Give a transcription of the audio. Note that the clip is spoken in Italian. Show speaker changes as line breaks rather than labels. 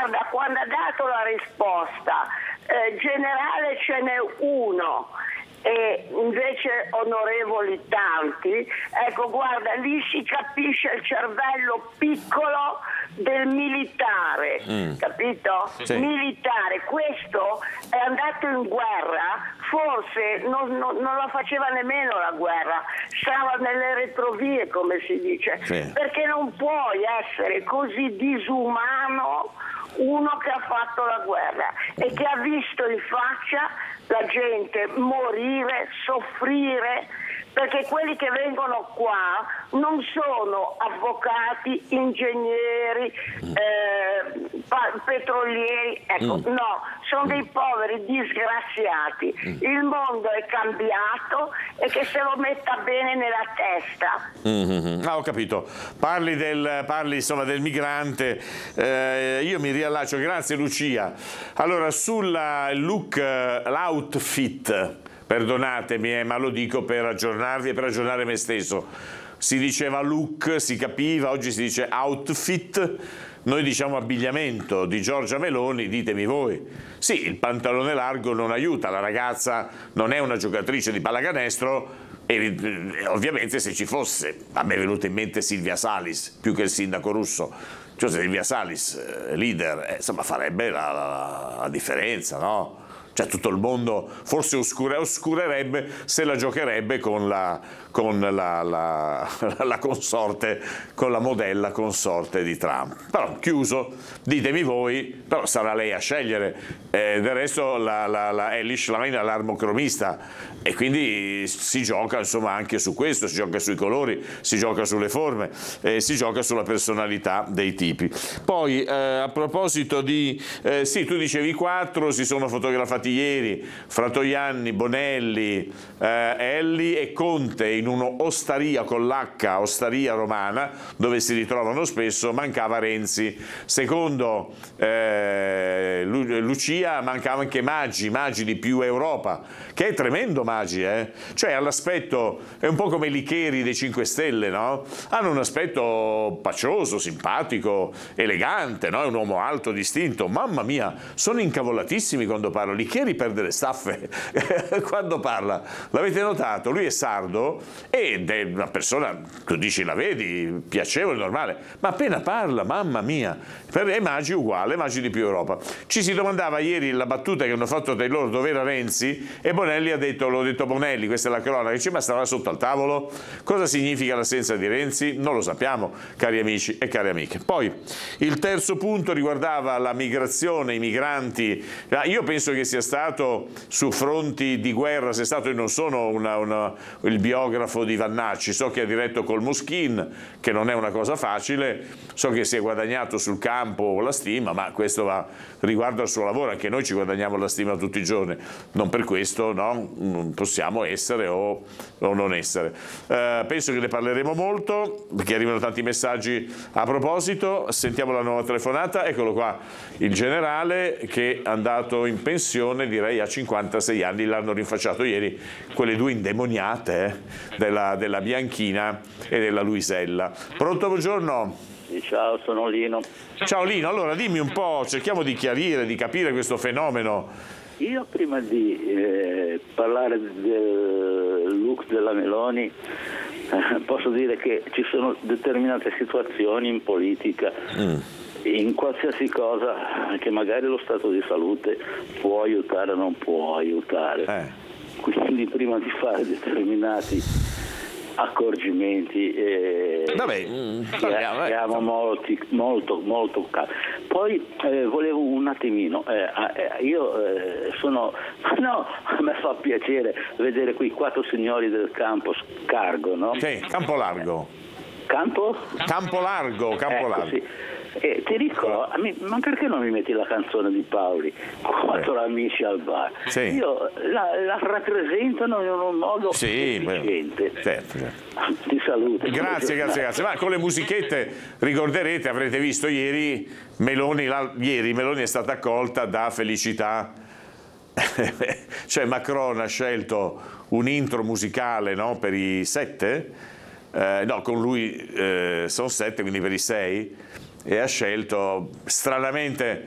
guarda, quando ha dato la risposta, generale ce n'è uno, e invece onorevoli tanti, ecco guarda, lì si capisce il cervello piccolo del militare, capito?
Sì.
Militare, questo è andato in guerra, forse non la faceva nemmeno la guerra, stava nelle retrovie, come si dice,
Sì.
perché non puoi essere così disumano uno che ha fatto la guerra e che ha visto in faccia la gente morire, soffrire, perché quelli che vengono qua non sono avvocati, ingegneri, petrolieri, ecco, no, sono dei poveri disgraziati. Il mondo è cambiato e che se lo metta bene nella testa.
Ho capito. Parli insomma del migrante. Io mi riallaccio, grazie Lucia. Allora, sulla look, l'outfit, perdonatemi, ma lo dico per aggiornarvi e per aggiornare me stesso. Si diceva look, si capiva, oggi si dice outfit. Noi diciamo abbigliamento di Giorgia Meloni, ditemi voi. Sì, il pantalone largo non aiuta, la ragazza non è una giocatrice di pallacanestro, e ovviamente se ci fosse, a me è venuta in mente Silvia Salis più che il sindaco Russo, cioè Silvia Salis, leader, insomma farebbe la differenza, no? Cioè tutto il mondo forse oscurerebbe se la giocherebbe con la consorte, con la modella consorte di Trump. Però chiuso, ditemi voi, però sarà lei a scegliere. Del resto la Elish Line è l'armocromista e quindi si gioca insomma anche su questo, si gioca sui colori, si gioca sulle forme, si gioca sulla personalità dei tipi. Poi a proposito di sì, tu dicevi 4 si sono fotografati ieri, Fratoianni, Bonelli, Elli e Conte in un'osteria con l'H, osteria romana, dove si ritrovano spesso. Mancava Renzi. Secondo Lucia mancava anche Maggi di Più Europa, che è tremendo Maggi, cioè all'aspetto è un po' come Licheri dei 5 Stelle, no? Hanno un aspetto pacioso, simpatico, elegante, no? È un uomo alto, distinto. Mamma mia, sono incavolatissimi quando parlo. Licheri perde le staffe quando parla, l'avete notato? Lui è sardo ed è una persona, tu dici la vedi, piacevole, normale, ma appena parla, mamma mia. E Maggi uguale, Maggi di Più Europa. Ci si domandava ieri la battuta che hanno fatto tra loro dove era Renzi, e Bonelli ha detto, l'ho detto Bonelli, questa è la cronaca, dice ma stava sotto al tavolo? Cosa significa l'assenza di Renzi? Non lo sappiamo, cari amici e cari amiche. Poi il terzo punto riguardava la migrazione, i migranti. Io penso che sia stato su fronti di guerra, sia stato, io non sono il biografo di Vannacci, so che ha diretto col Moschin, che non è una cosa facile, so che si è guadagnato sul campo la stima, ma questo riguarda il suo lavoro, anche noi ci guadagniamo la stima tutti i giorni, non per questo non possiamo essere o non essere. Penso che ne parleremo molto, perché arrivano tanti messaggi a proposito. Sentiamo la nuova telefonata, eccolo qua, il generale che è andato in pensione, direi a 56 anni, l'hanno rinfacciato ieri quelle due indemoniate della Bianchina e della Luisella. Pronto, buongiorno?
Ciao, sono Lino.
Ciao Lino, allora dimmi un po', cerchiamo di chiarire, di capire questo fenomeno.
Io prima di parlare del look della Meloni posso dire che ci sono determinate situazioni in politica, in qualsiasi cosa, che magari lo stato di salute può aiutare o non può aiutare. Quindi prima di fare determinati accorgimenti siamo molto calmi. Poi volevo un attimino, io sono, no, a me fa piacere vedere qui 4 signori del campo Cargo, no?
Sì, Campo Largo.
Campo
Largo.
Sì. Ti dico, ma perché non mi metti la canzone di Paoli, 4 amici al bar?
Sì.
Io la rappresentano in un modo efficiente.
Certo.
Ti saluto.
Grazie. Ma con le musichette ricorderete, avrete visto ieri Meloni è stata accolta da Felicità. Cioè Macron ha scelto un intro musicale, no, per i 7, no, con lui sono 7, quindi per i 6, e ha scelto stranamente